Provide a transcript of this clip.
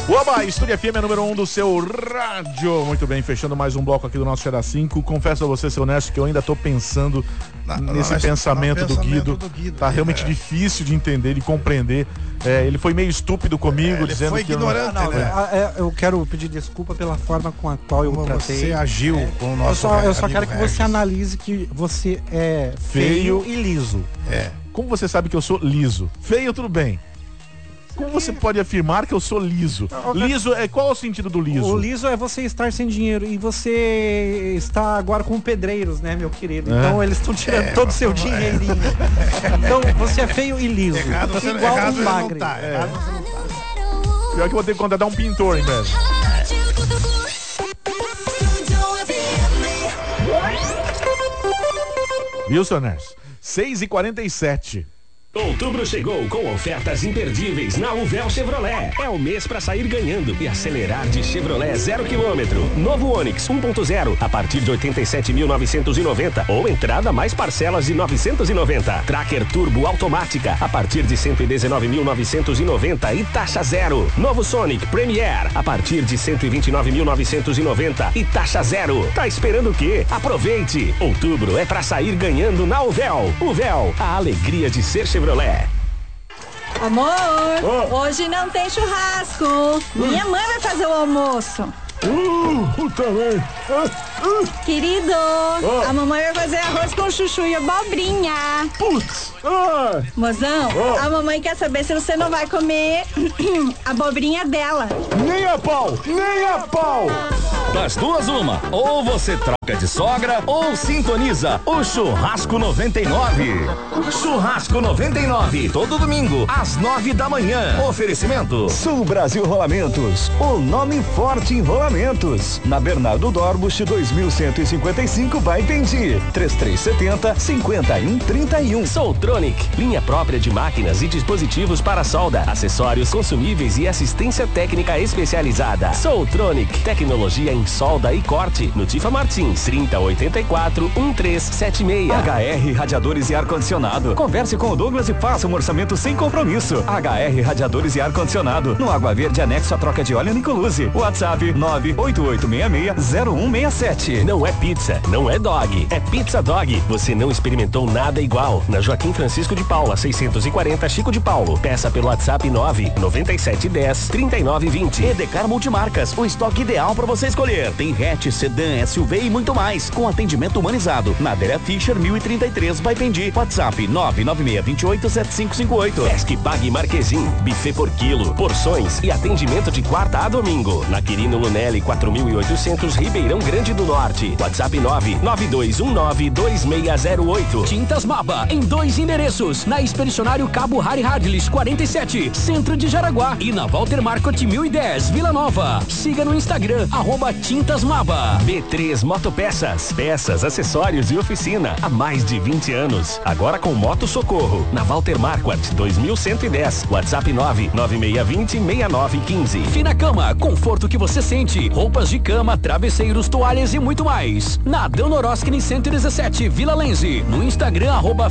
Oba, Estúdio FM é número 1 do seu rádio. Muito bem, fechando mais um bloco aqui do nosso Cheira 5. Confesso a você, seu Honesto, que eu ainda tô pensando nesse pensamento do Guido. Tá realmente difícil de entender, de compreender. Ele foi meio estúpido comigo, dizendo foi que ignorante, eu quero pedir desculpa pela forma com a qual eu tratei. Você agiu com o nosso Eu só quero que você analise que você é feio e liso. Como você sabe que eu sou liso? Feio, tudo bem. Como você pode afirmar que eu sou liso? Liso, qual é o sentido do liso? O liso é você estar sem dinheiro e você está agora com pedreiros, né, meu querido? Então eles estão tirando todo o seu dinheirinho. Então você é feio e liso. Igual um bagre. Pior que eu vou ter que contratar um pintor em breve. Wilson Ners, 6h47. Outubro chegou com ofertas imperdíveis na Uvel Chevrolet. É o mês para sair ganhando e acelerar de Chevrolet 0 km. Novo Onix 1.0 a partir de 87.990 ou entrada mais parcelas de 990. Tracker Turbo automática a partir de 119.990 e taxa zero. Novo Sonic Premier a partir de 129.990 e taxa zero. Tá esperando o quê? Aproveite! Outubro é para sair ganhando na Uvel. Uvel, a alegria de ser Chevrolet. Amor, hoje não tem churrasco. Minha mãe vai fazer o almoço. Também. Querido, a mamãe vai fazer arroz com chuchu e abobrinha. Putz! Mozão, a mamãe quer saber se você não vai comer a abobrinha dela. Nem a pau! Nem a pau! Das duas, uma. Ou você troca de sogra ou sintoniza o Churrasco 99. Churrasco 99, todo domingo, às 9 da manhã. Oferecimento Sul Brasil Rolamentos, o nome forte em rolamentos. Na Bernardo Dorbusch, 2155, vai Pendi. 3370-5131. Soltronic, linha própria de máquinas e dispositivos para solda, acessórios, consumíveis e assistência técnica especializada. Soltronic, tecnologia em solda e corte. No Tifa Martins, 3084-1376. HR Radiadores e Ar-Condicionado. Converse com o Douglas e faça um orçamento sem compromisso. HR Radiadores e Ar-Condicionado. No Água Verde, anexo à troca de óleo Nicoluzzi. WhatsApp 98866-0167. Não é pizza, não é dog, é Pizza Dog. Você não experimentou nada igual. Na Joaquim Francisco de Paula, 640, Chico de Paulo. Peça pelo WhatsApp 99710-3920. Edecar Multimarcas, o estoque ideal para você escolher. Tem hatch, sedã, SUV e muito mais, com atendimento humanizado. Na Adélia Fischer, 1033, vai Pendi. WhatsApp 996287558. Pesque Pague Marquezim, buffet por quilo, porções e atendimento de quarta a domingo. Na Quirino Lunelli, 4800, Ribeirão Grande do Norte. WhatsApp 992192608. Tintas Maba, em 2 endereços. Na Expedicionário Cabo Harry Hardlis, 47, Centro de Jaraguá. E na Walter Marcot 1010, Vila Nova. Siga no Instagram, @Tintas Maba. B3 Motopeças, peças, acessórios e oficina. Há mais de 20 anos. Agora com Moto Socorro. Na Walter Marquardt, 2110. WhatsApp 99620-6915. Fina Cama, conforto que você sente. Roupas de cama, travesseiros, toalhas e muito mais. Na Danoroskini 117, Vila Lenze. No Instagram,